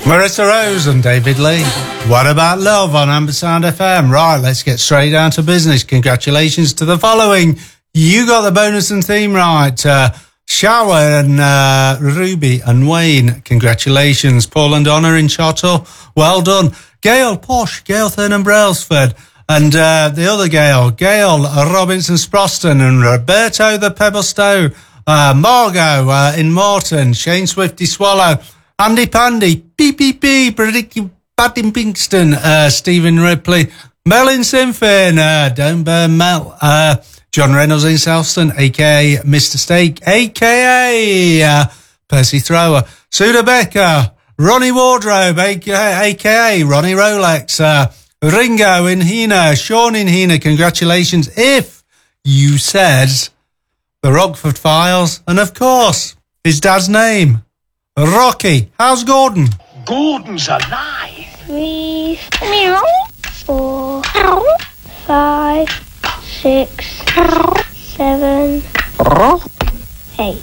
Marissa Rose and David Lee. What About Love on Ampersand FM? Right, let's get straight down to business. Congratulations to the following. You got the bonus and theme right. Shower and Ruby and Wayne. Congratulations. Paul and Donna in Shottle. Well done. Gail Posh, Gail Thurnan Brailsford. And the other Gail Robinson Sproston and Roberto the Pebble Stowe. Margot in Morton. Shane Swifty Swallow. Andy Pandy, PPP, Predictive Padding Pinkston, Stephen Ripley, Melin Sinfin, Don't Burn Mel, John Reynolds in Southston, a.k.a. Mr. Steak, a.k.a. Percy Thrower, Suda Becker, Ronnie Wardrobe, a.k.a. Ronnie Rolex, Ringo in Hina, Sean in Hina, congratulations if you said the Rockford Files, and of course, his dad's name. Rocky, how's Gordon? Gordon's alive. 3, 4, 5, 6, 7, 8.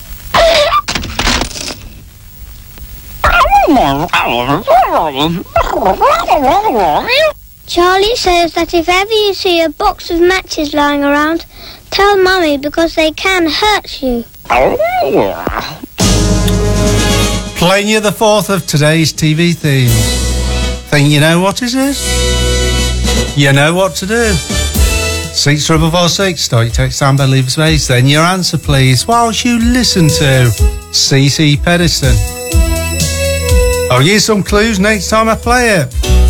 Charlie says that if ever you see a box of matches lying around, tell Mummy because they can hurt you. Playing you the fourth of today's TV themes. Think you know what it is? You know what to do. 64446, start your text and leave space, then your answer please, whilst you listen to CC Pediston. I'll give you some clues next time I play it.